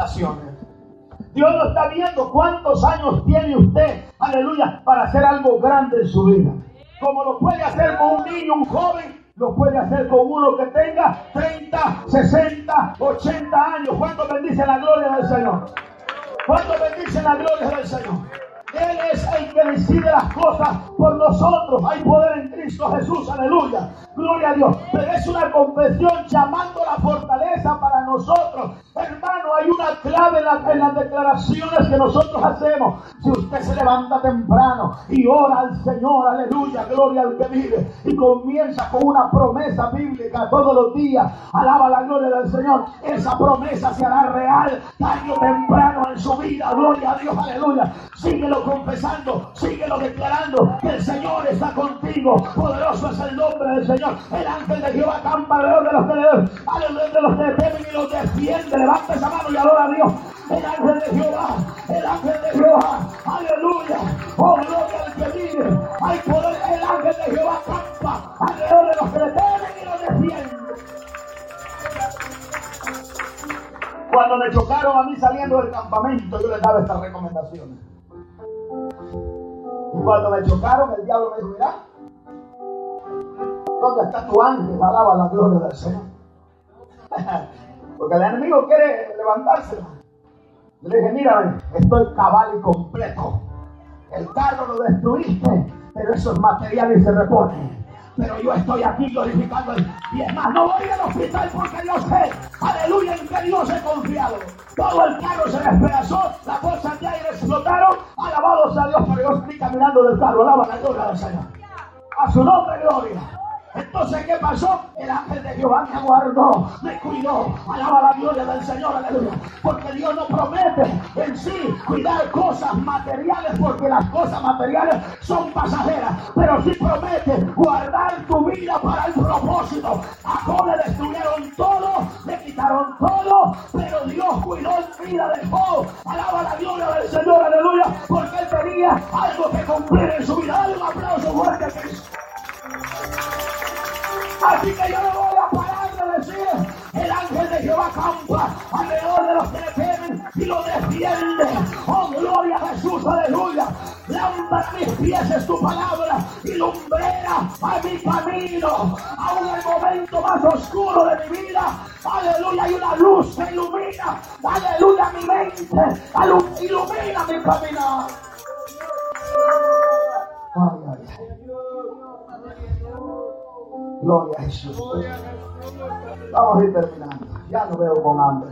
limitaciones. Dios no está viendo cuántos años tiene usted, aleluya, para hacer algo grande en su vida. Como lo puede hacer con un niño, un joven, lo puede hacer con uno que tenga 30, 60, 80 años. ¿Cuánto bendice la gloria del Señor? ¿Cuánto bendice la gloria del Señor? Él es el que decide las cosas por nosotros. Hay poder en Cristo Jesús, aleluya, gloria a Dios. Pero es una confesión llamando la fortaleza para nosotros. Hermano, hay una clave en las declaraciones que nosotros hacemos. Si usted se levanta temprano y ora al Señor, aleluya, gloria al que vive, y comienza con una promesa bíblica todos los días, alaba la gloria del Señor, esa promesa se hará real tarde o temprano en su vida, gloria a Dios, aleluya. Síguelo confesando, síguelo declarando que el Señor está contigo. Poderoso es el nombre del Señor. El ángel de Jehová acampa alrededor de los que aleluya, de los que temen y los defiende. Levanta esa mano y adora a Dios. El ángel de Jehová, el ángel de Jehová, aleluya, oh gloria al que vive. Hay poder, el ángel de Jehová acampa alrededor de los que temen y los defiende. Cuando me chocaron a mí saliendo del campamento, yo les daba estas recomendaciones. Y cuando me chocaron, el diablo me dijo, mira, ¿dónde está tu ángel? Alaba la gloria del Señor. Porque el enemigo quiere levantarse. Le dije, mira, estoy cabal y completo. El carro lo destruiste, pero esos materiales se reponen. Pero yo estoy aquí glorificando a Dios. Y es más, no voy al hospital porque Dios sé, aleluya, en que Dios he confiado. Todo el carro se despedazó, las bolsas de aire explotaron. Alabado sea Dios, pero yo estoy caminando del carro. Alaba la gloria del Señor. A su nombre, gloria. Entonces, ¿qué pasó? El ángel de Jehová me guardó, me cuidó. Alaba la gloria del Señor, aleluya. Porque Dios no promete en sí cuidar cosas materiales, porque las cosas materiales son pasajeras. Pero sí promete guardar tu vida para el propósito. A Job le destruyeron todo, le quitaron todo, pero Dios cuidó la vida de Job. Alaba la gloria del Señor, aleluya. Porque él tenía algo que cumplir en su vida. Dale un aplauso fuerte a Cristo. Así que yo no voy a parar de decir, el ángel de Jehová campa alrededor de los que le temen y lo defiende. Oh, gloria a Jesús, aleluya. Lámpara a mis pies es tu palabra y lumbrera a mi camino. Aún en el momento más oscuro de mi vida, aleluya, hay una luz que ilumina, aleluya, mi mente, ilumina mi camino. Ay, ay, ay. Gloria a Jesús. Vamos a ir terminando. Ya no veo con hambre.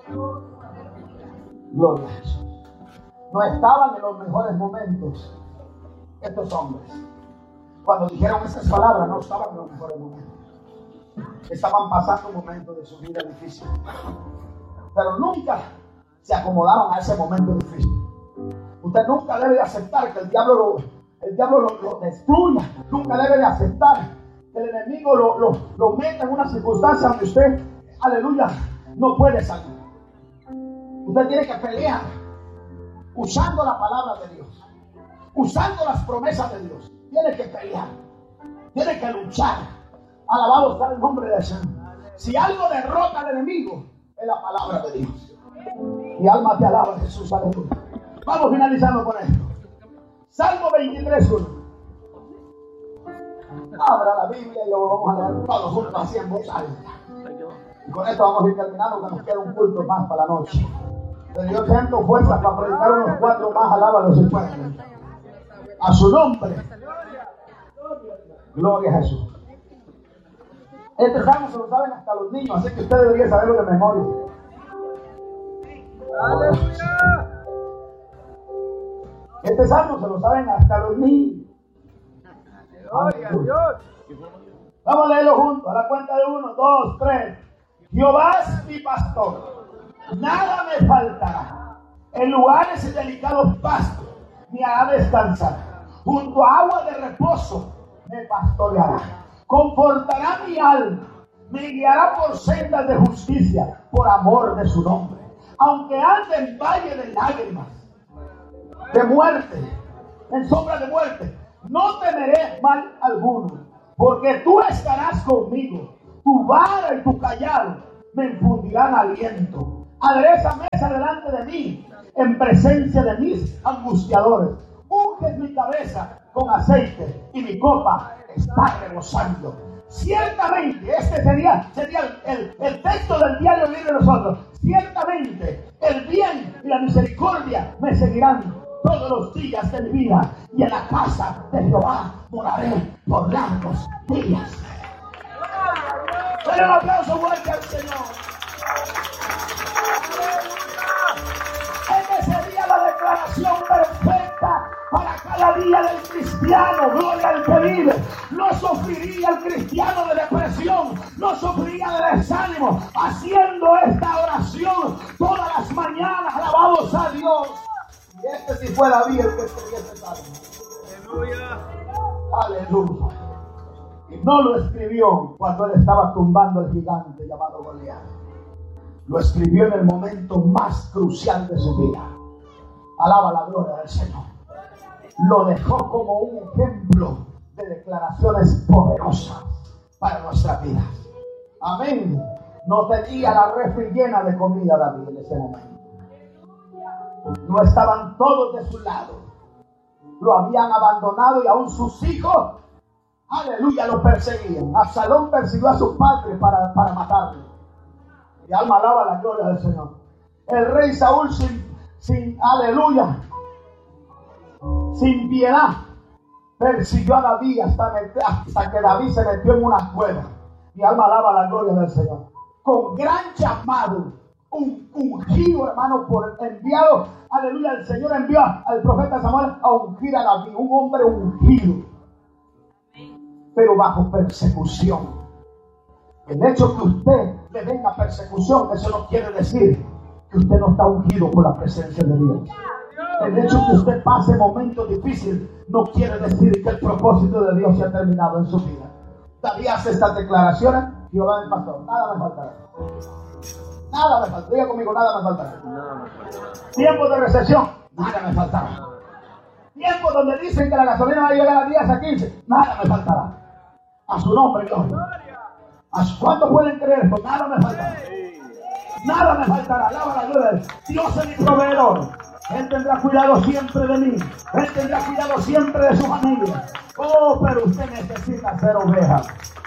Gloria a Jesús. No estaban en los mejores momentos estos hombres. Cuando dijeron esas palabras, no estaban en los mejores momentos. Estaban pasando un momento de su vida difícil. Pero nunca se acomodaron a ese momento difícil. Usted nunca debe de aceptar que el diablo lo destruya. Nunca debe de aceptar que el enemigo lo meta en una circunstancia donde usted, aleluya, no puede salir. Usted tiene que pelear usando la palabra de Dios, usando las promesas de Dios. Tiene que pelear, tiene que luchar. Alabado sea el nombre del Señor. Si algo derrota al enemigo, es la palabra de Dios. Mi alma te alaba, Jesús, aleluya. Vamos finalizando con esto. Salmo 23:1. Abra la Biblia y lo vamos a leer todos juntos así en voz alta. Y con esto vamos a ir terminando, que nos queda un culto más para la noche. Pero yo tengo fuerzas para predicar unos 4 más, alábalo si pueden. A su nombre. Gloria a Jesús. Este salmo se lo saben hasta los niños, así que usted debería saberlo de memoria. ¡Aleluya! Este salmo se lo saben hasta los niños. Gloria a Dios. Vamos a leerlo juntos, a la cuenta de 1, 2, 3. Jehová es mi pastor, nada me faltará. En lugares delicados pastos me hará descansar. Junto a agua de reposo me pastoreará. Confortará mi alma, me guiará por sendas de justicia, por amor de su nombre. Aunque ande en valle de lágrimas, de muerte, en sombra de muerte, no temeré mal alguno, porque tú estarás conmigo. Tu vara y tu callado me infundirán aliento. Adereza mesa delante de mí, en presencia de mis angustiadores. Unges mi cabeza con aceite y mi copa está rebosando. Ciertamente, este sería el texto del diario vivir de nosotros. Ciertamente, el bien y la misericordia me seguirán todos los días de mi vida, y en la casa de Jehová moraré por largos días. Denle un aplauso fuerte al Señor. Esta sería la declaración perfecta para cada día del cristiano. Gloria al que vive. No sufriría el cristiano de depresión, no sufriría de desánimo, haciendo esta oración todas las mañanas. Alabados a Dios. Y este sí fue David el que escribió este salmo. Aleluya. Aleluya. Y no lo escribió cuando él estaba tumbando el gigante llamado Goliat. Lo escribió en el momento más crucial de su vida. Alaba la gloria del Señor. Lo dejó como un ejemplo de declaraciones poderosas para nuestras vidas. Amén. No tenía la refri llena de comida David en ese momento. No estaban todos de su lado. Lo habían abandonado y aún sus hijos, aleluya, lo perseguían. Absalón persiguió a sus padres para matarlo. Mi alma alaba la gloria del Señor. El rey Saúl aleluya, sin piedad, persiguió a David hasta que David se metió en una cueva. Mi alma alaba la gloria del Señor. Con gran llamado, un ungido, hermano, por enviado, aleluya, el Señor envió al profeta Samuel a ungir a David, un hombre ungido, pero bajo persecución. El hecho que usted le venga persecución, eso no quiere decir que usted no está ungido por la presencia de Dios. El hecho que usted pase momentos difíciles no quiere decir que el propósito de Dios se ha terminado en su vida. David hace estas declaraciones: Jehová me pasó, nada me faltará. Nada me faltará. Diga conmigo, nada me faltará. Tiempo de recesión, nada me faltará. Tiempo donde dicen que la gasolina va a llegar a 10 a 15, nada me faltará. A su nombre, gloria. ¿Cuántos pueden creer esto? Nada me faltará. Nada me faltará. Alaba la gloria. Dios es mi proveedor. Él tendrá cuidado siempre de mí. Él tendrá cuidado siempre de su familia. Oh, pero usted necesita ser oveja.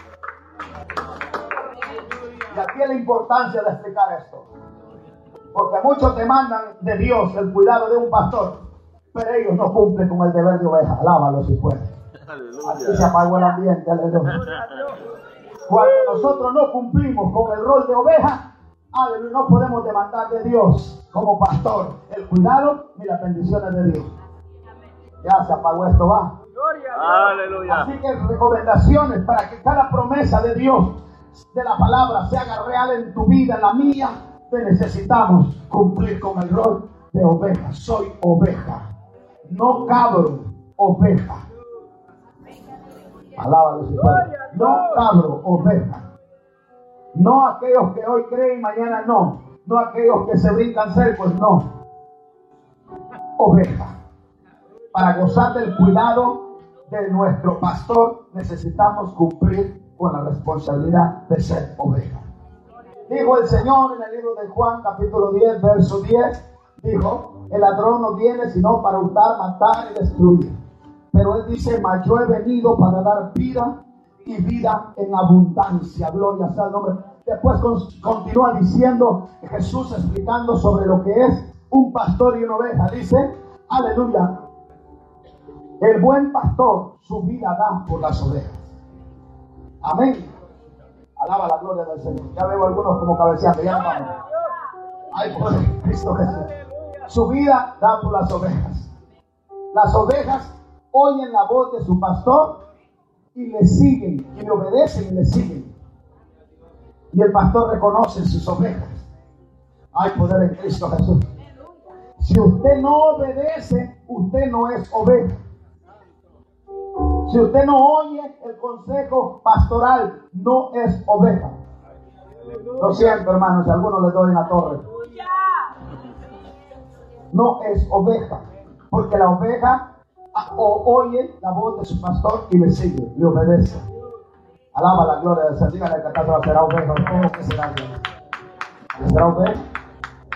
Y aquí es la importancia de explicar esto. Porque muchos demandan de Dios el cuidado de un pastor, pero ellos no cumplen con el deber de oveja. Alábalo si puede. Aquí se apagó el ambiente. Aleluya. Cuando nosotros no cumplimos con el rol de oveja, aleluya, no podemos demandar de Dios como pastor el cuidado ni las bendiciones de Dios. Ya se apagó esto, va. Aleluya. Así que recomendaciones para que cada promesa de Dios, de la palabra, se haga real en tu vida, en la mía. Necesitamos cumplir con el rol de oveja. Soy oveja, no cabro, oveja. Alábalo si puede. No cabro, oveja. No aquellos que hoy creen y mañana no. No aquellos que se brincan cercos, no. Oveja. Para gozar del cuidado de nuestro pastor necesitamos cumplir con la responsabilidad de ser oveja. Dijo el Señor en el libro de Juan, capítulo 10, verso 10, dijo: el ladrón no viene sino para hurtar, matar y destruir. Pero él dice: mas yo he venido para dar vida y vida en abundancia. Gloria sea el nombre. Después continúa diciendo Jesús, explicando sobre lo que es un pastor y una oveja. Dice, aleluya, el buen pastor su vida da por las ovejas. Amén. Alaba la gloria del Señor. Ya veo algunos como cabeceando. Ya no vamos. Ay, por Cristo Jesús. Su vida da por las ovejas. Las ovejas oyen la voz de su pastor y le siguen, y le obedecen y le siguen. Y el pastor reconoce sus ovejas. Hay poder en Cristo Jesús. Si usted no obedece, usted no es oveja. Si usted no oye el consejo pastoral, no es oveja. Lo siento, hermanos, si a algunos les doy en la torre. No es oveja, porque la oveja oye la voz de su pastor y le sigue, le obedece. Alaba la gloria del Señor. Dígale que acaso será oveja. ¿Cómo que será? ¿Será oveja?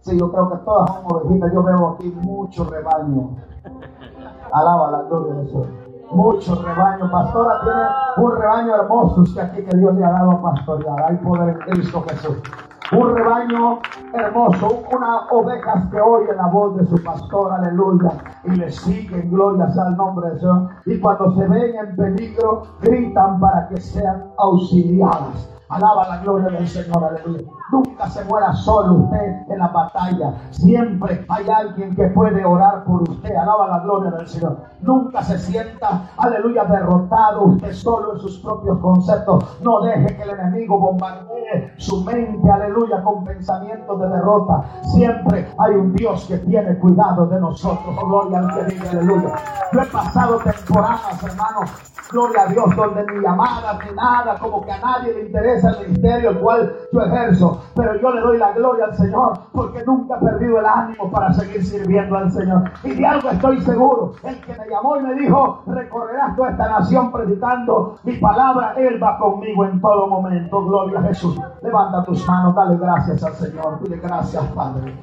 Sí, yo creo que todas son ovejitas. Yo veo aquí mucho rebaño. Alaba la gloria de Dios. Mucho rebaño. Pastora tiene un rebaño hermoso que aquí que Dios le ha dado a pastorear. Hay poder en Cristo Jesús. Un rebaño hermoso, unas ovejas que oyen la voz de su pastor, aleluya, y le siguen, gloria sea el nombre de Dios. Y cuando se ven en peligro, gritan para que sean auxiliadas. Alaba la gloria del Señor, aleluya. Nunca se muera solo usted en la batalla. Siempre hay alguien que puede orar por usted. Alaba la gloria del Señor. Nunca se sienta, aleluya, derrotado usted solo en sus propios conceptos. No deje que el enemigo bombardee su mente, aleluya, con pensamientos de derrota. Siempre hay un Dios que tiene cuidado de nosotros. Oh, gloria al que vive, aleluya. Yo he pasado temporadas, hermanos, gloria a Dios, donde ni llamadas ni nada, como que a nadie le interesa el ministerio el cual yo ejerzo, pero yo le doy la gloria al Señor porque nunca he perdido el ánimo para seguir sirviendo al Señor. Y de algo estoy seguro: el que me llamó y me dijo, recorrerás toda esta nación predicando mi palabra, Él va conmigo en todo momento. Gloria a Jesús. Levanta tus manos, dale gracias al Señor. Dile gracias, Padre.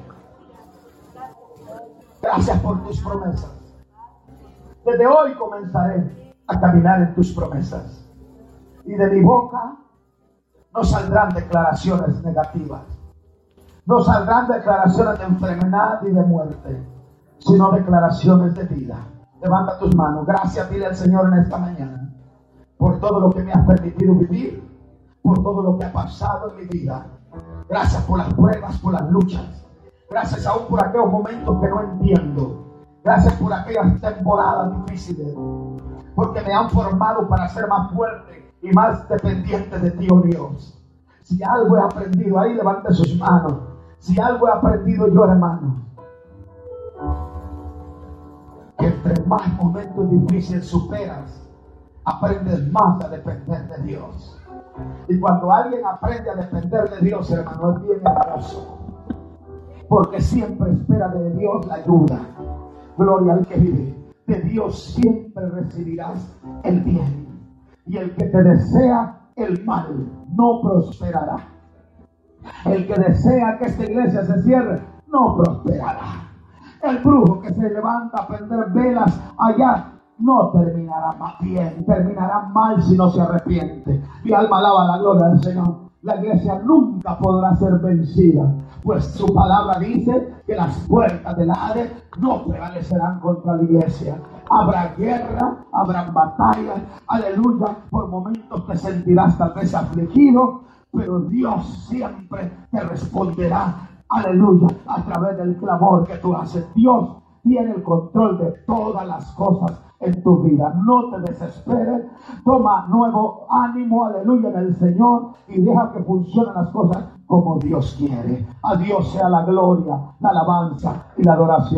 Gracias por tus promesas. Desde hoy comenzaré a caminar en tus promesas, y de mi boca no saldrán declaraciones negativas, no saldrán declaraciones de enfermedad y de muerte, sino declaraciones de vida. Levanta tus manos. Gracias, dile al Señor en esta mañana por todo lo que me has permitido vivir, por todo lo que ha pasado en mi vida. Gracias por las pruebas, por las luchas. Gracias aún por aquellos momentos que no entiendo. Gracias por aquellas temporadas difíciles, porque me han formado para ser más fuerte y más dependiente de ti, oh Dios. Si algo he aprendido, ahí levante sus manos. Si algo he aprendido yo, hermano, que entre más momentos difíciles superas, aprendes más a depender de Dios. Y cuando alguien aprende a depender de Dios, hermano, es bien hermoso, porque siempre espera de Dios la ayuda. Gloria al que vive. De Dios siempre recibirás el bien, y el que te desea el mal no prosperará. El que desea que esta iglesia se cierre no prosperará. El brujo que se levanta a prender velas allá no terminará bien, terminará mal si no se arrepiente. Mi alma alaba la gloria del Señor. La iglesia nunca podrá ser vencida, pues su palabra dice que las puertas del Hades no prevalecerán contra la iglesia. Habrá guerra, habrá batallas, aleluya. Por momentos te sentirás tal vez afligido, pero Dios siempre te responderá, aleluya, a través del clamor que tú haces. Dios tiene el control de todas las cosas en tu vida. No te desesperes, toma nuevo ánimo, aleluya, en el Señor, y deja que funcionen las cosas como Dios quiere. A Dios sea la gloria, la alabanza y la adoración.